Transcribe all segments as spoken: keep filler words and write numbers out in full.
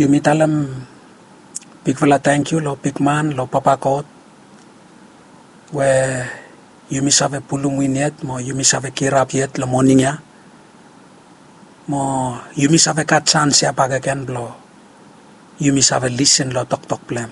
Yumi talam big fella thank you lo big man lo papa God where yumi save pulung winiet mo yumi save kirap yet lo morning ya mo yumi save kat chance ya pagaken lo yumi save listen lo tok tok plem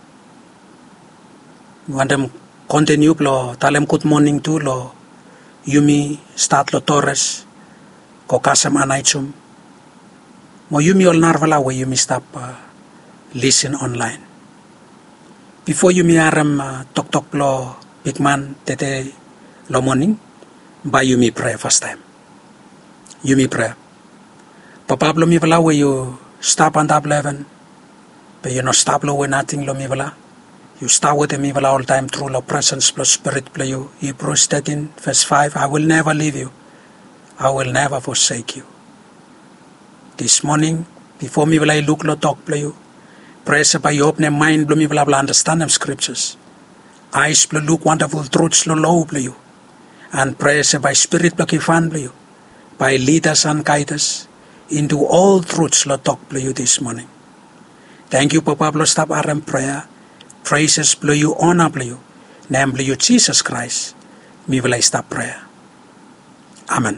wandem continue lo talem good morning tu lo yumi start lo Torres ko kasem anaichum mo yumi ol narvala we yumi stop uh, listen online before yumi aram uh, tok tok lo big man tete lo morning by yumi pray first time yumi pray papa lo mi vala we you stop on top eleven but you no stop lo we nothing lo mi vala you start with me vala all time through lo presence plus spirit play you Hebrews thirteen verse five I will never leave you I will never forsake you this morning before me vala look lo talk play you pray by you open mind blow me vala understand them scriptures eyes blow look wonderful truths lo low play you and pray by spirit blow fan play you by lead us and guide us into all truths lo talk play you this morning thank you papa blow stop aram prayer praises blow you honor blow you name blow you Jesus Christ me vala stop prayer amen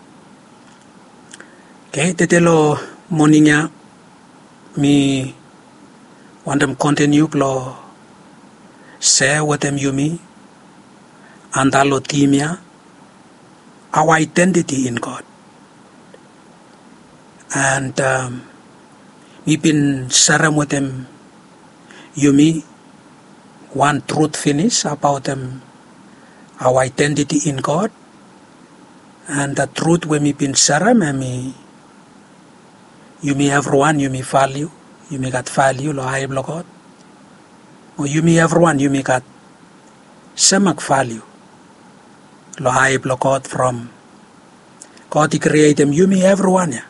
okay tete lo morning ya me want them continue blow share with them yumi and alo timia our identity in God and um, we've been sharing with them yumi one truth finish about them our identity in God and the truth when we've been sharing and me yumi everyone yumi value yumi got value lo I blow God or yumi everyone yumi got semak value lo I blow God from God he create them yumi everyone ya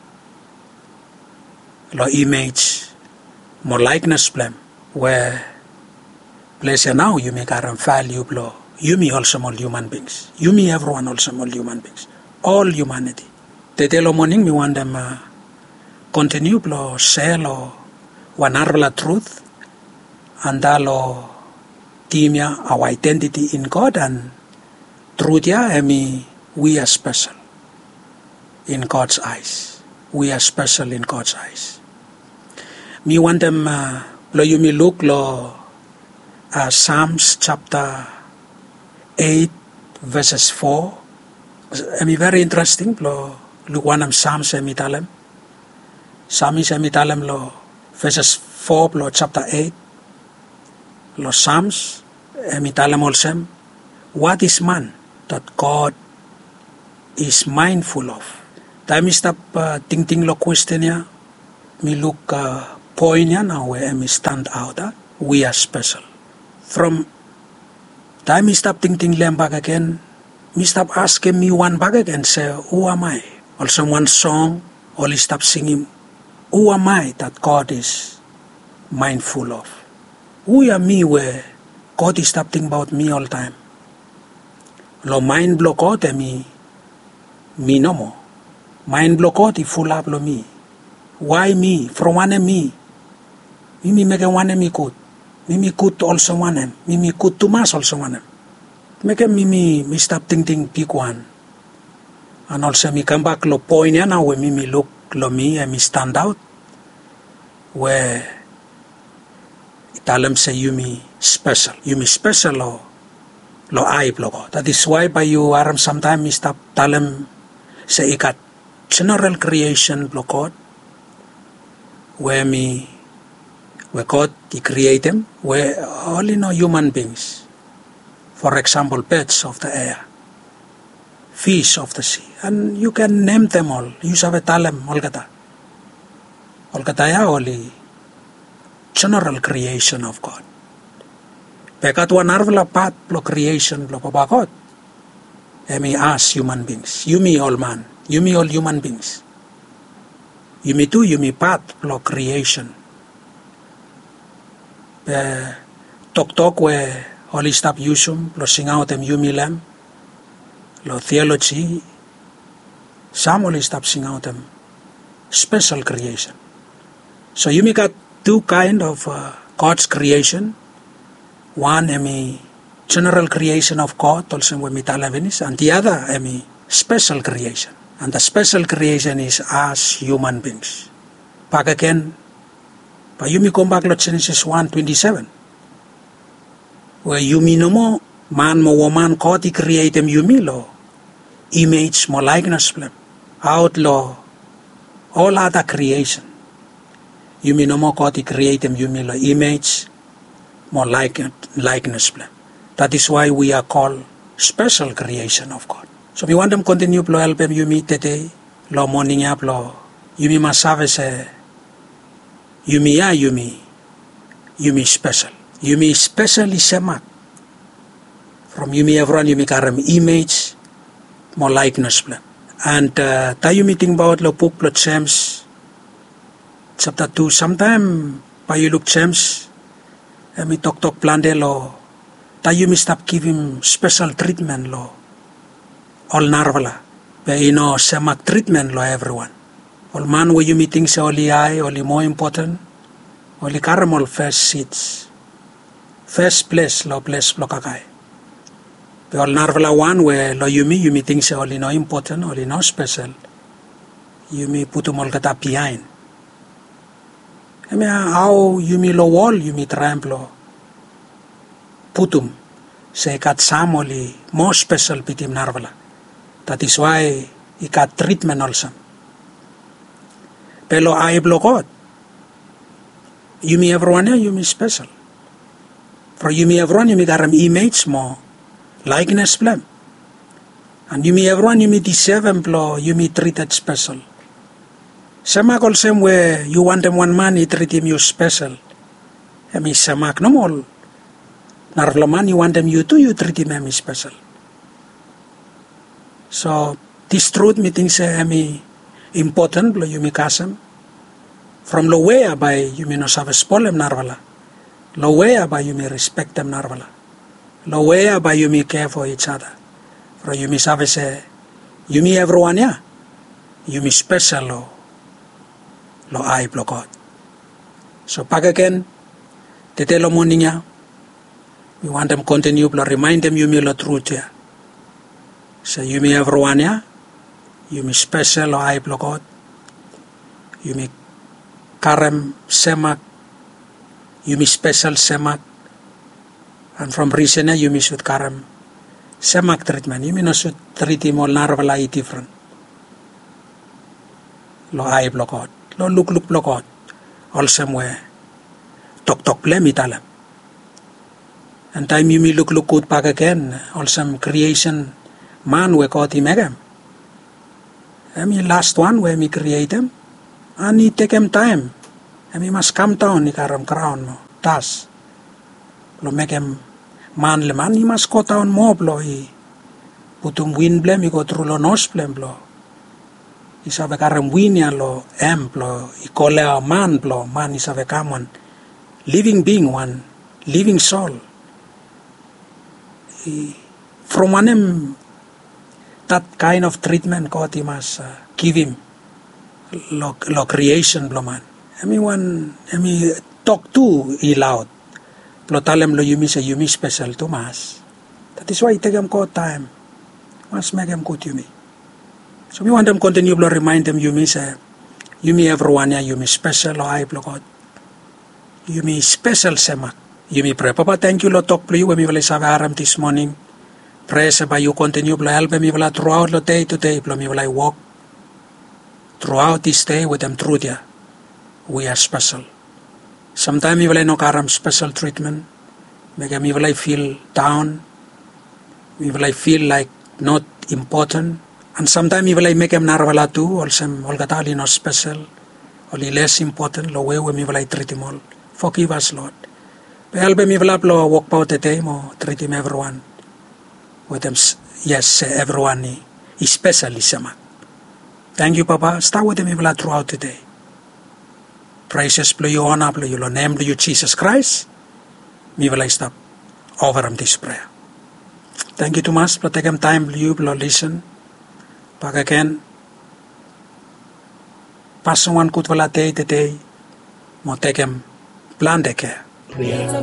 lo image more likeness blem where place now yumi got value blow yumi also all human beings yumi everyone also all human beings all humanity tete lo morning me want them uh, continue blow share lo wanarla truth and lo timia our identity in God and truth ya emi we are special in God's eyes we are special in God's eyes me want them uh, lo you me look lo uh, Psalms chapter eight verses four emi very interesting lo look one of Psalms emi talem Psalms emi talem lo verses four lo chapter eight lo Psalms emi talem olsem what is man that God is mindful of time stop uh, ting ting lo question ya me look uh, point ya now where me stand out uh, we are special from time stop ting ting lem back again me stop asking me one back again say who am I also one song only stop singing who am I that God is mindful of who am me where God is stop thinking about me all time lo mind block out me me no more mind block out full up lo me why me from one me me me make one me good me me good also one me me good too much also one make me me me stop thinking pick one and also me come back lo point ya now where me me look lo me and me stand out where Talam say you me special. You me special lo lo I blogo. That is why by you aram sometime me stop talam say ikat general creation blogo where me where God he create them where only no human beings. For example, birds of the air, fish of the sea, and you can name them all. You sabe talam all kata. All kata ya only general creation of God. Pekat wanarvla pat lo creation lo pabakot. Emi us human beings. You me all man. You me all human beings. You me too. You me pat lo creation. Pe tok tok we holy stop yusum lo sing out em you me lam. Lo theology. Some holy stop sing out em special creation. So you got two kind of uh, God's creation. One, emi general creation of God, also when we talavenis, and the other, emi special creation. And the special creation is us human beings. Back again, but you may come back to Genesis one twenty-seven, where you mean no more man mo woman God he create them you me lo image mo likeness plan outlaw all other creation. You mean no more God he create them you me lo image more like likeness plan. That is why we are called special creation of God. So we want them continue to help them you me today lo morning up lo you me must have a you me ya you me you me special you me specially semak from you me everyone you me karam image more likeness plan. And uh, tayo meeting about lo book lo James chapter two sometime pa you look James and me talk talk plan de lo tayo me stop give him special treatment lo all narvala but you know semak treatment lo everyone all man where you meeting say only I only more important only karam all first seats first place lo place lo kakai but all narvala one where lo you me you meeting say only no important only no special you me put them all kata behind I mean how you me lo wall you me trample put them say kat some only more special pitim narvala. That is why he got treatment also. Pero I block God. You me everyone you me special. For you me everyone you me got an image more likeness plan. And you me everyone you me deserve employ you me treated special. Semak all same way you want them one man he treat him you special. I mean semak no more. Narvla man you want them you too you treat him special. So this truth meeting say emi important lo you me kasam from lo way by you me no save spolem narvala lo way by you me respect them narvala lo way by you me care for each other for you me save say you me everyone ya you me special lo lo I block God. So back again tete lo morning ya we want them continue to remind them you me lo truth ya. So you me everyone ya, you me special or I block God, you me karem semak, you me special semak, and from recent you me should karem semak treatment, you me no should treat him all narvala different. Lo I block God, lo look look block God, all somewhere, talk talk blame italam. And time you me look look good back again, all some creation. Man we caught him again. I mean last one where me create him and he take him time. I mean must come down he karam crown no tas. Lo make him man le man he must go down more blow he put him wind blame he go through lo nose blame blow. He save karam win ya lo em blow he call a man blow man he save come one living being one living soul. He, from one him that kind of treatment God he must uh, give him lo, lo creation blo man. I mean one I mean talk to he loud. Blo talem lo you me say you me special to mas. That is why he take him God time. Must make him good you me. So we want them continue to remind them you me say you me everyone ya you me special or I blo God. You me special semak. You me pray. Papa thank you lo talk to you when we will have aram this morning. Pray by you continue to help me throughout the day to day. Me will I walk throughout this day with them truth ya. We are special. Sometimes me will I no karam special treatment. Make me will I feel down. Me will I feel like not important. And sometimes me will I make them narvala too. Also all gatali not special. Only less important. Lo way me will I treat him all. Forgive us Lord. Help me will I walk out the day mo treat him everyone. With them, yes, everyone especially sama. Thank you, Papa. Start with them throughout the day. Praises play you honor, play you lo name you Jesus Christ. Me will I stop over them this prayer. Thank you too much. But take them time you will listen. Back again. Pass one good day the day. mo takem plan de care.